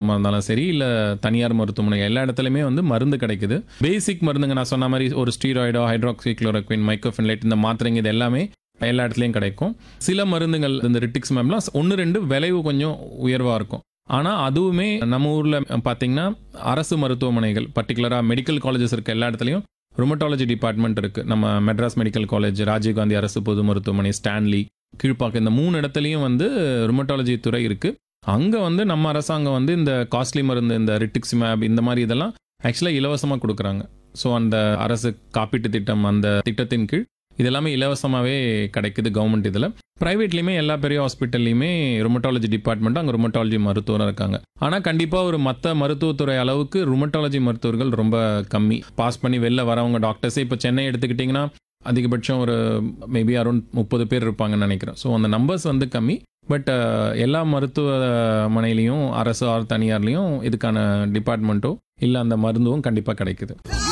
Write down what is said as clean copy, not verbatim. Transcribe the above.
மருத்துவமாக இருந்தாலும் சரி, இல்லை தனியார் மருத்துவமனை எல்லா இடத்துலையுமே வந்து மருந்து கிடைக்குது. பேசிக் மருந்துங்க நான் சொன்ன மாதிரி ஒரு ஸ்டீராய்டோ, ஹைட்ராக்சிக்ளோரோக்வின், மைக்ரோஃபென்லைட் இந்த மாத்திரைங்க இது எல்லாமே எல்லா இடத்துலையும் கிடைக்கும். சில மருந்துகள் இந்த ரிட்டிக்ஸிமேப்லாம் 1-2 விளைவு கொஞ்சம் உயர்வாக இருக்கும். ஆனால் அதுவுமே நம்ம ஊரில் பார்த்தீங்கன்னா அரசு மருத்துவமனைகள் பர்டிகுலராக மெடிக்கல் காலேஜஸ் இருக்க எல்லா இடத்துலையும் ருமட்டாலஜி டிபார்ட்மெண்ட் இருக்குது. நம்ம மெட்ராஸ் மெடிக்கல் காலேஜ், ராஜீவ்காந்தி அரசு பொது மருத்துவமனை, ஸ்டான்லி, கீழ்ப்பாக்கம் இந்த 3 இடத்துலையும் வந்து ருமட்டாலஜி துறை இருக்குது. அங்கே வந்து நம்ம அரசாங்கம் வந்து இந்த காஸ்ட்லி மருந்து இந்த ரிட்டிக்ஸிமேப் இந்த மாதிரி இதெல்லாம் ஆக்சுவலாக இலவசமாக கொடுக்குறாங்க. ஸோ அந்த அரசு காப்பீட்டு திட்டம் அந்த திட்டத்தின் கீழ் இது எல்லாமே இலவசமாகவே கிடைக்குது கவர்மெண்ட் இதில். ப்ரைவேட்லேயுமே எல்லா பெரிய ஹாஸ்பிட்டல்லையுமே ருமட்டாலஜி டிபார்ட்மெண்ட் அங்கே ருமட்டாலஜி மருத்துவராக இருக்காங்க. ஆனால் கண்டிப்பாக ஒரு மற்ற மருத்துவத்துறை அளவுக்கு ருமட்டாலஜி மருத்துவர்கள் ரொம்ப கம்மி. பாஸ் பண்ணி வெளில வரவங்க டாக்டர்ஸே இப்போ சென்னை எடுத்துக்கிட்டிங்கன்னா அதிகபட்சம் ஒரு மேபி அரௌண்ட் 30 பேர் இருப்பாங்கன்னு நினைக்கிறேன். ஸோ அந்த நம்பர்ஸ் வந்து கம்மி. பட் எல்லா மருத்துவமனையிலையும் அரசு ஆர் தனியார்லையும் இதுக்கான டிபார்ட்மெண்ட்டோ இல்லை அந்த மருந்தும் கண்டிப்பாக கிடைக்குது.